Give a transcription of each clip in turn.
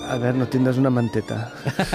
A veure, no tindràs una manteta.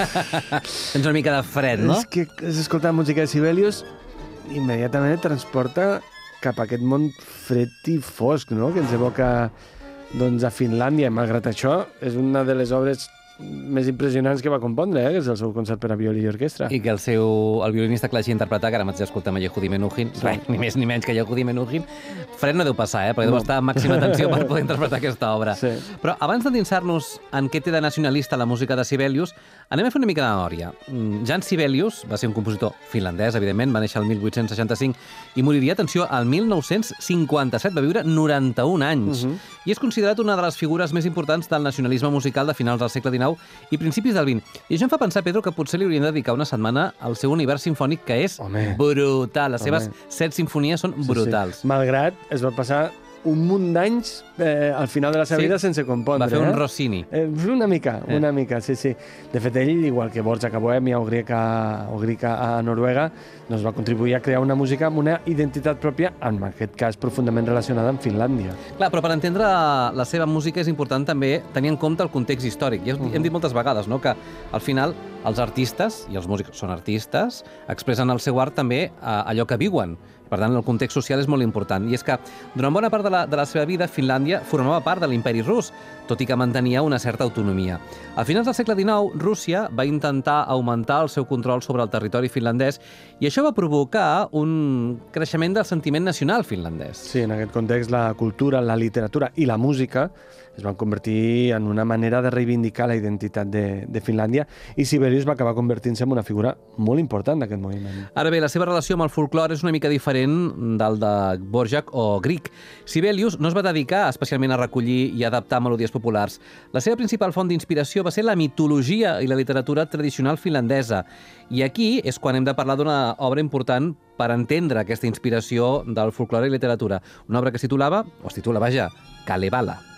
Tens una mica de fred, no? És que has escoltat música de Sibelius immediatament et transporta cap a aquest món fred i fosc, no? Que ens evoca doncs, a Finlàndia. Malgrat això, és una de les obres més impressionants que va compondre, que és el seu concert per a violí i orquestra. I que el violinista que l'hagi interpretat, que ara mateix escoltem a Yehudi Menuhin, ni més ni menys que Yehudi Menuhin, fred no deu passar, perquè deu estar a màxima tensió per poder interpretar aquesta obra. Sí. Però abans d'endinsar-nos en què té de nacionalista la música de Sibelius, anem a fer una mica de memòria. Jan Sibelius va ser un compositor finlandès, evidentment, va néixer el 1865 i moriria, atenció, al 1957, va viure 91 anys. I és considerat una de les figures més importants del nacionalisme musical de finals del segle XIX i principis del XX. I això em fa pensar, Pedro, que potser li hauríem de dedicar una setmana al seu univers sinfònic, que és brutal. Les seves 7 sinfonies són brutals. Sí. Malgrat es va passar un munt d'anys al final de la seva vida sense compondre. Va fer un Rossini. Una mica, sí. De fet, ell, igual que Dvořák a Bohèmia o Grieg a Noruega, doncs va contribuir a crear una música amb una identitat pròpia, en aquest cas profundament relacionada amb Finlàndia. Clar, però per entendre la seva música és important també tenir en compte el context històric. Ja hem dit moltes vegades, no?, que al final els artistes, i els músics són artistes, expressen el seu art també allò que viuen. Per tant, el context social és molt important. I és que, durant bona part de la seva vida, Finlàndia formava part de l'imperi rus, tot i que mantenia una certa autonomia. A finals del segle XIX, Rússia va intentar augmentar el seu control sobre el territori finlandès i això va provocar un creixement del sentiment nacional finlandès. Sí, en aquest context, la cultura, la literatura i la música es van convertir en una manera de reivindicar la identitat de Finlàndia i Sibelius va acabar convertint-se en una figura molt important d'aquest moviment. Ara bé, la seva relació amb el folklore és una mica diferent del de Dvořák o Grieg. Sibelius no es va dedicar especialment a recollir i adaptar melodies populars. La seva principal font d'inspiració va ser la mitologia i la literatura tradicional finlandesa. I aquí és quan hem de parlar d'una obra important per entendre aquesta inspiració del folklore i literatura. Una obra que es titula, Kalevala.